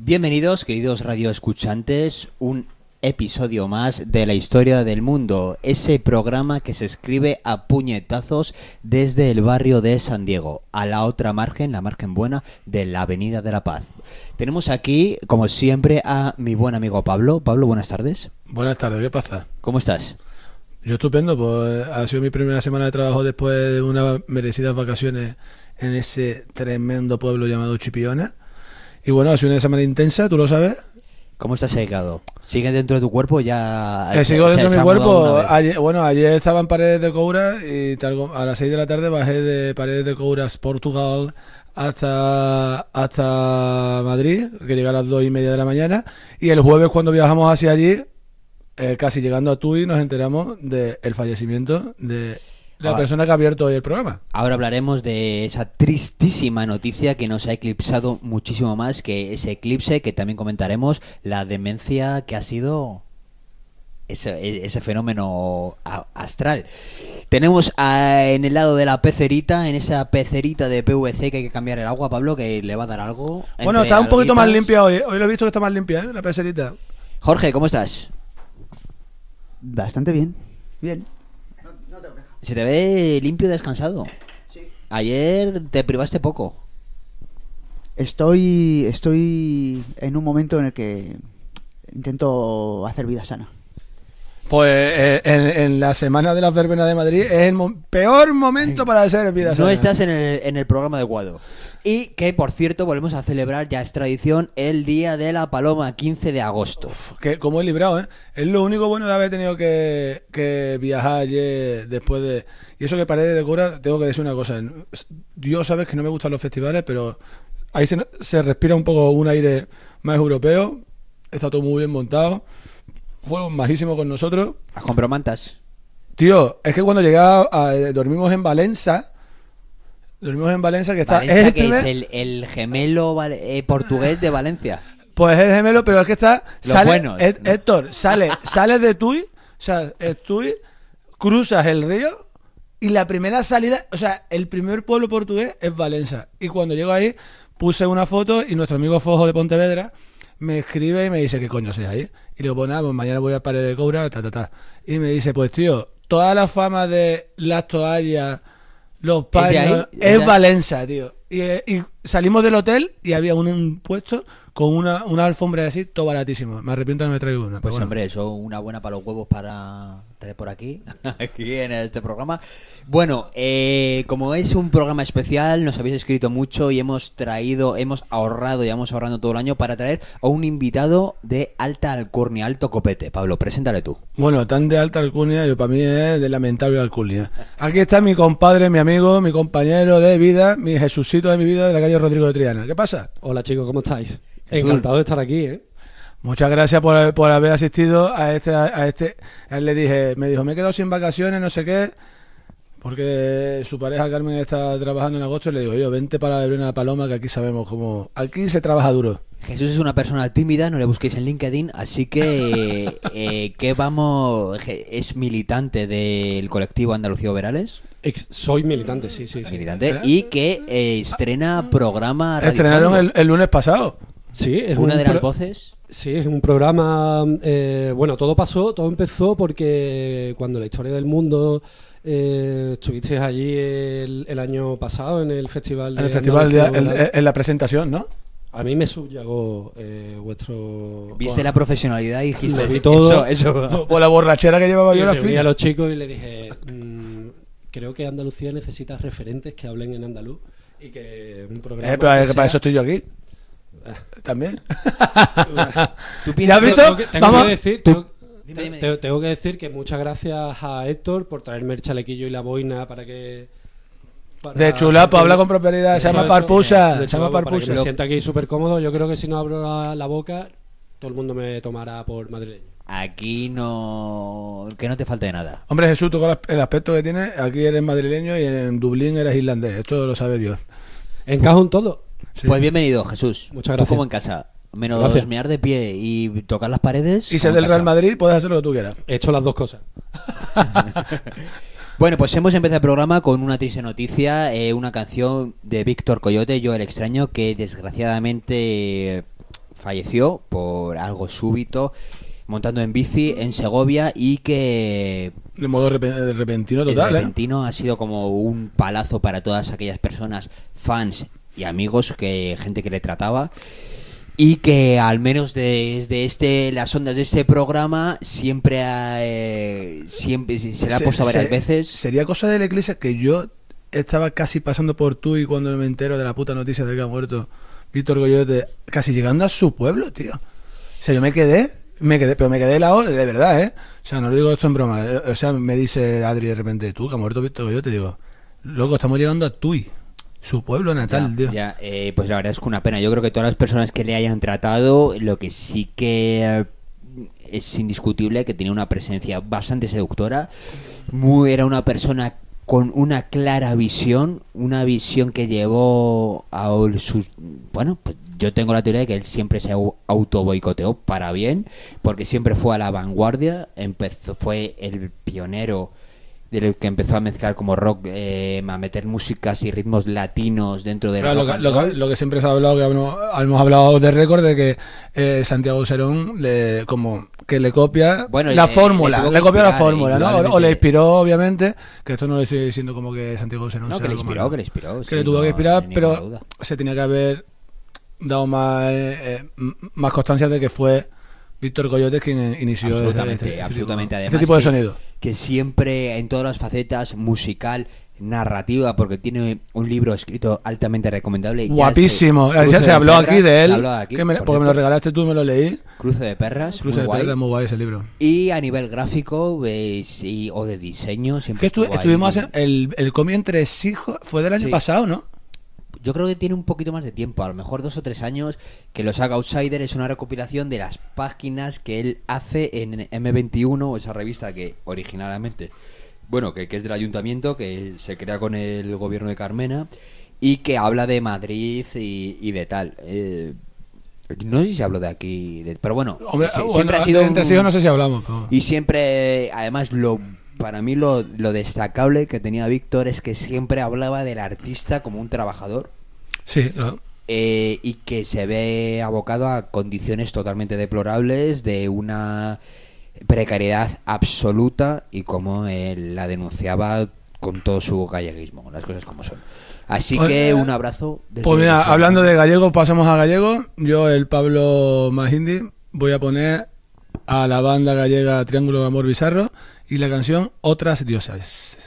Bienvenidos, queridos radioescuchantes, un episodio más de la historia del mundo, ese programa que se escribe a puñetazos desde el barrio de San Diego, a la otra margen, la margen buena de la Avenida de la Paz. Tenemos aquí, como siempre, a mi buen amigo Pablo. Pablo, buenas tardes. Buenas tardes, ¿qué pasa? ¿Cómo estás? Yo estupendo, pues ha sido mi primera semana de trabajo después de unas merecidas vacaciones en ese tremendo pueblo llamado Chipiona. Y bueno, ha sido una semana intensa, tú lo sabes. ¿Cómo estás llegado? ¿Sigue dentro de tu cuerpo? Ya. Sigo dentro de mi cuerpo. Ayer estaba en Paredes de Coura y a las 6 de la tarde bajé de Paredes de Couras, Portugal, hasta Madrid, que llegué a las 2:30 de la mañana. Y el jueves, cuando viajamos hacia allí, casi llegando a Tui, nos enteramos del fallecimiento de la persona que ha abierto hoy el programa. Ahora hablaremos de esa tristísima noticia que nos ha eclipsado muchísimo más que ese eclipse, que también comentaremos, la demencia que ha sido ese fenómeno astral. Tenemos en el lado de la pecerita, en esa pecerita de PVC que hay que cambiar el agua, Pablo, que le va a dar algo. Bueno, está un poquito más limpia hoy. Hoy lo he visto que está más limpia, la pecerita. Jorge, ¿cómo estás? Bastante bien. Bien. Se te ve limpio y descansado. Sí. Ayer te privaste poco. Estoy en un momento en el que intento hacer vida sana. Pues en la semana de las verbenas de Madrid es el peor momento para hacer vida sana. No estás en el programa adecuado. Y que, por cierto, volvemos a celebrar, ya es tradición, el Día de la Paloma, 15 de agosto. Que como he librado, ¿eh? Es lo único bueno de haber tenido que viajar ayer después de... Y eso que Paredes de Coura, tengo que decir una cosa. Dios sabes que no me gustan los festivales, pero ahí se respira un poco un aire más europeo. Está todo muy bien montado. Fueron majísimos con nosotros. ¿Has comprado mantas? Tío, es que cuando dormimos en Valencia... que está... Valencia, es el gemelo portugués de Valencia. Pues es el gemelo, pero es que está... Buenos, Héctor, sales de Tui, o sea, Tui, cruzas el río y la primera salida, o sea, el primer pueblo portugués es Valencia. Y cuando llego ahí, puse una foto y nuestro amigo Fojo de Pontevedra me escribe y me dice, ¿qué coño haces ahí? Y le digo, pues nada, pues mañana voy a Paredes de Coura, Y me dice, pues tío, toda la fama de las toallas, los paños, es Valencia, tío. Y salimos del hotel y había un puesto con una alfombra así, todo baratísimo. Me arrepiento de no me traigo una. Pues bueno. Hombre, eso una buena para los huevos para traer por aquí en este programa. Bueno, como es un programa especial, nos habéis escrito mucho y hemos ahorrado todo el año para traer a un invitado de alta alcurnia, alto copete. Pablo, preséntale tú. Bueno, tan de alta alcurnia, yo para mí es de lamentable alcurnia. Aquí está mi compadre, mi amigo, mi compañero de vida, mi Jesucito de mi vida, de la calle Rodrigo de Triana. ¿Qué pasa? Hola chicos, ¿cómo estáis? Encantado de estar aquí, ¿eh? Muchas gracias por haber asistido a este. A él le dije, me dijo, me he quedado sin vacaciones, no sé qué, porque su pareja Carmen está trabajando en agosto y le digo, yo, vente para la verbena de Paloma, que aquí sabemos cómo... Aquí se trabaja duro. Jesús es una persona tímida, no le busquéis en LinkedIn, así que es militante del colectivo Andalucía Overales. Soy militante, sí. Militante, y que estrena programa radiofónico. Estrenaron el lunes pasado. Sí, es una de las voces. Sí, es un programa... bueno, todo empezó porque cuando la historia del mundo... estuviste allí el año pasado en el festival en la presentación, ¿no? A mí me subyugó vuestro... Viste la profesionalidad y dijiste... Lo vi todo. Eso. Por la borrachera que llevaba yo la fui a los chicos y le dije... creo que Andalucía necesita referentes que hablen en andaluz y que un programa... pero para eso estoy yo aquí. También. ¿Ya has visto? Tengo que decir que muchas gracias a Héctor por traerme el chalequillo y la boina para que... De chulapo, habla con propiedad, se llama Parpusa. Se llama Parpusa. Parpusa. Me siento aquí súper cómodo. Yo creo que si no abro la boca, todo el mundo me tomará por madrileño. Aquí no... que no te falte de nada. Hombre, Jesús, tú con el aspecto que tienes, aquí eres madrileño y en Dublín eres irlandés. Esto lo sabe Dios. Encajo en todo. Sí. Pues bienvenido, Jesús. Muchas gracias. Tú como en casa. Menos mear de pie y tocar las paredes. Y ser del Real Madrid, puedes hacer lo que tú quieras. He hecho las dos cosas. Bueno, pues hemos empezado el programa con una triste noticia, una canción de Víctor Coyote, Yo el extraño, que desgraciadamente falleció por algo súbito montando en bici en Segovia y que De modo repentino el total, repentino ha sido como un palazo para todas aquellas personas, fans y amigos, gente que le trataba. Y que al menos desde las ondas de este programa siempre se le ha puesto varias veces. Sería cosa de la iglesia que yo estaba casi pasando por tú y cuando me entero de la puta noticia de que ha muerto Víctor Goyote, casi llegando a su pueblo, tío. O sea, yo me quedé, pero me quedé helado de verdad, ¿eh? O sea, no lo digo esto en broma. O sea, me dice Adri de repente, tú, que ha muerto Víctor Goyote, digo, loco, estamos llegando a Tui, su pueblo natal, tío. Pues la verdad es que una pena. Yo creo que todas las personas que le hayan tratado, lo que sí que es indiscutible que tenía una presencia bastante seductora. Era una persona con una clara visión, una visión que llevó a sus... Bueno, pues yo tengo la teoría de que él siempre se autoboicoteó para bien, porque siempre fue a la vanguardia, fue el pionero del que empezó a mezclar como rock, a meter músicas y ritmos latinos dentro de claro, lo que siempre se ha hablado, que hemos hablado de récord, de que Santiago Serón como que le copia la fórmula, le copió la fórmula, ¿no? O le inspiró, obviamente, que esto no lo estoy diciendo como que Santiago Serón no, sea que le inspiró, que le tuvo que inspirar, pero se tenía que haber dado más constancia de que fue Víctor Goyote quien inició absolutamente. Además, este tipo de sonido. Que siempre en todas las facetas, musical, narrativa, porque tiene un libro escrito altamente recomendable. Guapísimo. Ya se habló aquí de él, porque me lo regalaste tú y me lo leí. Cruce de Perras, muy guay ese libro. Y a nivel gráfico o de diseño, siempre estuvimos el cómic entre hijos, fue del año pasado, ¿no? Yo creo que tiene un poquito más de tiempo, a lo mejor 2 o 3 años, que lo saca Outsider. Es una recopilación de las páginas que él hace en M21, esa revista que originalmente, que es del ayuntamiento, que se crea con el gobierno de Carmena y que habla de Madrid y de tal. No sé si hablo de aquí, pero bueno, hombre, siempre ha sido entre sí no sé si hablamos. Y siempre, además, para mí lo destacable que tenía Víctor es que siempre hablaba del artista como un trabajador. Sí, claro. Y que se ve abocado a condiciones totalmente deplorables, de una precariedad absoluta, y como él la denunciaba con todo su galleguismo, las cosas como son. Así que un abrazo. Pues mira, hablando de gallego, pasamos a gallego. Yo, el Pablo Mahindi, voy a poner a la banda gallega Triángulo de Amor Bizarro y la canción Otras Diosas.